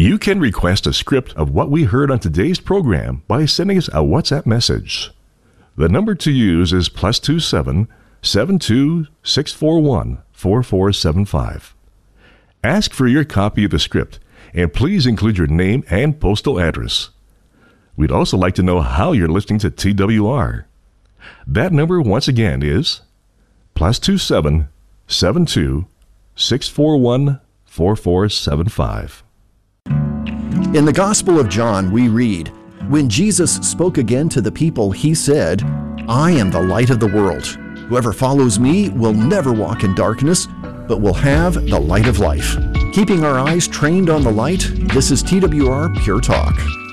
You can request a script of what we heard on today's program by sending us a WhatsApp message. The number to use is +27 72 641 4475. Ask for your copy of the script, and please include your name and postal address. We'd also like to know how you're listening to TWR. That number, once again, is +27 72 641 4475. In the Gospel of John, we read, "When Jesus spoke again to the people, he said, 'I am the light of the world. Whoever follows me will never walk in darkness, but will have the light of life.'" Keeping our eyes trained on the light, this is TWR Pure Talk.